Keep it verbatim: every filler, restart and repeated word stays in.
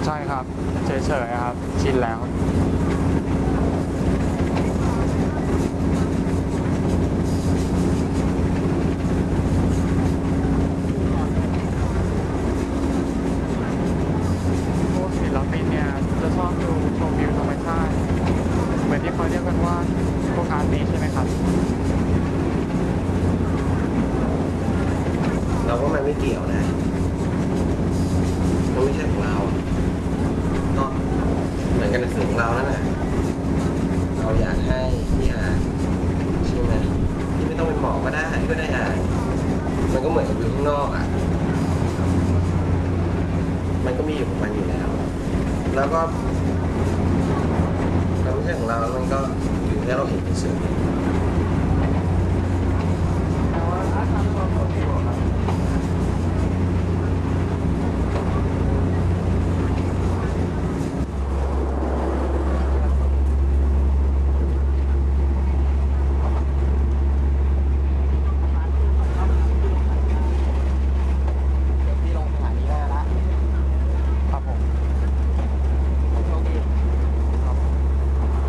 ใช่ครับเฉยๆครับชินแล้วพวกศิลปินเนี่ยจะชอบดูชมวิวธรรมชาติเหมือนที่เขาเรียกกันว่าพวกอาร์ตีใช่ไหมครับเราว่ามันไม่เกี่ยวนะมันไม่ใช่ของเราก็เหมือนกันในสื่อของเรานั่นแหละเราอยากให้ที่อ่านใช่ไหมที่ไม่ต้องเป็นหมอก็ได้ก็ได้อ่านมันก็เหมือนกับอยู่ข้างนอกอ่ะมันก็มีอยู่ของมันอยู่แล้วแล้วก็มันไม่ใช่ของเราแล้วมันก็อยู่แค่เราเห็นเฉย